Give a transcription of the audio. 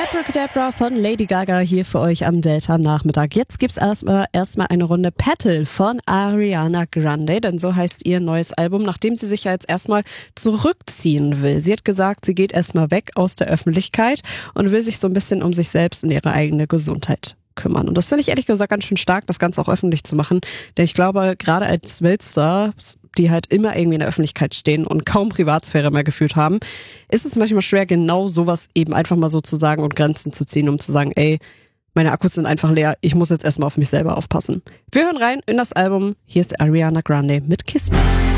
Abracadabra von Lady Gaga hier für euch am Delta-Nachmittag. Jetzt gibt's erstmal eine Runde Petal von Ariana Grande, denn so heißt ihr neues Album, nachdem sie sich ja jetzt erstmal zurückziehen will. Sie hat gesagt, sie geht erstmal weg aus der Öffentlichkeit und will sich so ein bisschen um sich selbst und ihre eigene Gesundheit kümmern. Und das finde ich ehrlich gesagt ganz schön stark, das Ganze auch öffentlich zu machen. Denn ich glaube, gerade als Weltstars, die halt immer irgendwie in der Öffentlichkeit stehen und kaum Privatsphäre mehr gefühlt haben, ist es manchmal schwer, genau sowas eben einfach mal so zu sagen und Grenzen zu ziehen, um zu sagen, ey, meine Akkus sind einfach leer, ich muss jetzt erstmal auf mich selber aufpassen. Wir hören rein in das Album. Hier ist Ariana Grande mit Kiss Me.